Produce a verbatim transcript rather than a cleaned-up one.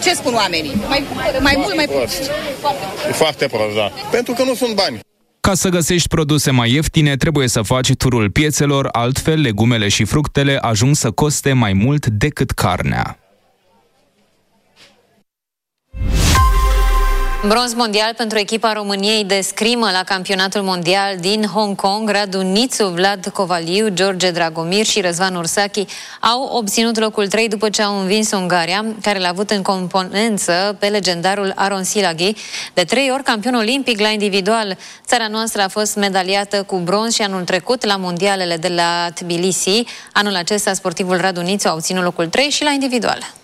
Ce spun oamenii? Mai, mai mult, mai prost. E foarte prost, da. Pentru că nu sunt bani. Ca să găsești produse mai ieftine, trebuie să faci turul piețelor, altfel legumele și fructele ajung să coste mai mult decât carnea. Bronz mondial pentru echipa României de scrimă la campionatul mondial din Hong Kong. Radu Nițu, Vlad Covaliu, George Dragomir și Răzvan Ursachi au obținut locul trei după ce au învins Ungaria, care l-a avut în componență pe legendarul Aron Silaghi, de trei ori campion olimpic la individual. Țara noastră a fost medaliată cu bronz și anul trecut la mondialele de la Tbilisi. Anul acesta sportivul Radu Nițu a obținut locul trei și la individual.